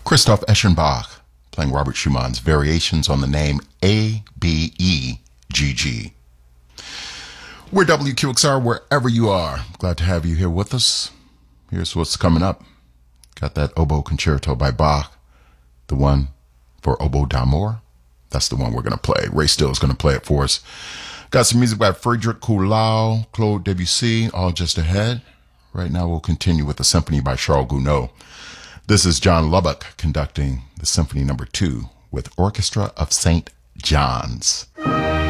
Christoph Eschenbach playing Robert Schumann's variations on the name A-B-E-G-G. We're WQXR wherever you are. Glad to have you here with us. Here's what's coming up. Got that oboe concerto by Bach, the one for oboe d'amour. That's the one we're going to play. Ray Steele is going to play it for us. Got some music by Frédéric Coullard, Claude Debussy, all just ahead. Right now we'll continue with the symphony by Charles Gounod. This is John Lubbock conducting the Symphony No. 2 with Orchestra of St. John's.